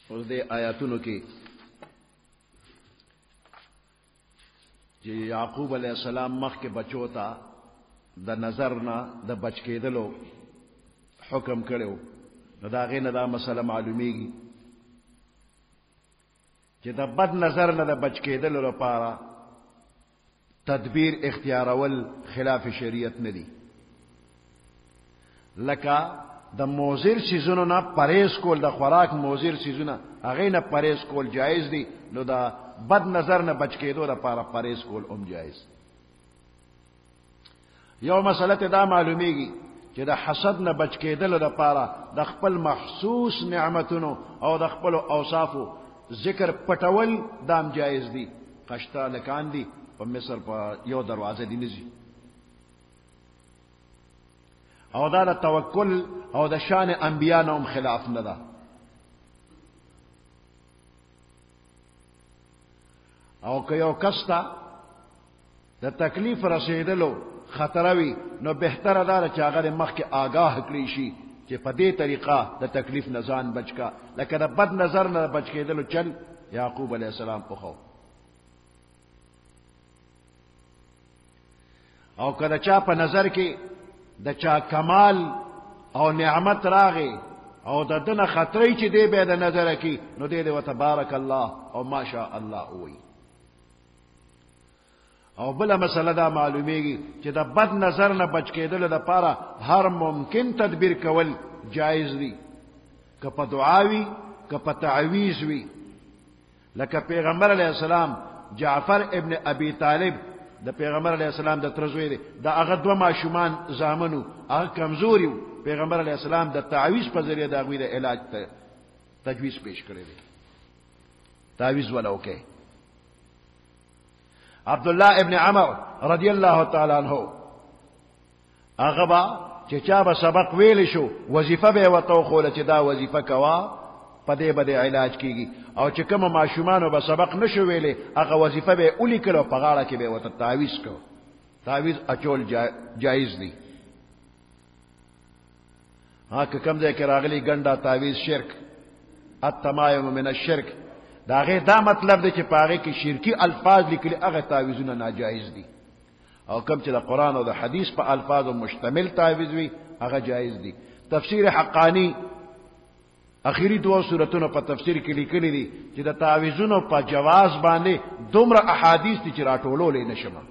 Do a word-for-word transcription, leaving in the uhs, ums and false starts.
اوس دې آیاتونو کې چې یعقوب علیہ السلام مخ کې بچو ته د نظر نه د بچ کېدلو حکم کړو نو دا غي نه دا مسله معلومیږي چې د بد نظر نه د بچ کېدلو لپاره تدبیر اختیارول خلاف شریعت نه دي لکه د موزر سيزونو نه پرهیز کول د خوراک موزر سيزونه هغه نه پرهیز کول جایز دي نو دا بد نظر نه بچ کېدو لپاره پرهیز کول هم جایز یو مسله ته دا معلومیږي چې د حسد نه بچ کېدل لپاره د خپل محسوس نعمتونو او د خپل اوصافو ذکر پټول دام جایز دي قشتا لکان دي په مصر په یو دروازه دي نزي او دا د توکل او د شان انبیاء نوم خلاف نه ده او که یو کستا د تکلیف رسیدلو خطروي نو بهتره ده چې هغه مخکې آگاه کړی شي چې په دې طریقه د تکلیف نه ځان بچکا لکه د بد نظر نه بچ کېدلو چل یعقوب علیہ السلام په خو او کله چا په نظر کې د چا کمال او نعمت راغی او د دنه خطرې چې دی به د نظر کې نو دې دې وتبارک الله او ماشاء الله وي او بل مسله دا معلومیږي چې د بد نظر نه بچ کېدل لپاره هر ممکن تدبیر کول جایز دي که په دعاوي که په تعویذ وي لکه پیغمبر علیه السلام جعفر ابن ابي طالب د پیغمبر علیه السلام د ترزوی دی دا هغه دوه ماشومان زامنو هغه کمزوري پیغمبر علیه السلام د تعویذ په ذریعه د هغوی د علاج ته تجویز پیش کړی دی تعویذ ولا اوکے عبد الله ابن عمر رضی الله تعالی عنہ هغه با چې چا به سبق ویل شو وظیفه به وته خو چې دا وظیفه کوا پدې بده علاج کیږي او چې کوم ماشومان به سبق نشو ویلې هغه وظیفه به اولی کړو په غاړه کې به وته تعویذ کو تعویذ اچول جایز دی ها که کوم ځای کې راغلی ګندا تعویذ شرک التمایم من الشرک دا غي دا مطلب دی چې پاره کې شرکی الفاظ لیکلي هغه تعویذونه ناجایز دي او کوم چې د قران او د حدیث په الفاظو مشتمل تعویذ وي هغه جایز دي تفسیر حقانی اخیری دوه سورتونو په تفسیر کې لیکلي دي چې د تعویذونو په جواز باندې دومره احادیث دي چې راټولول نشم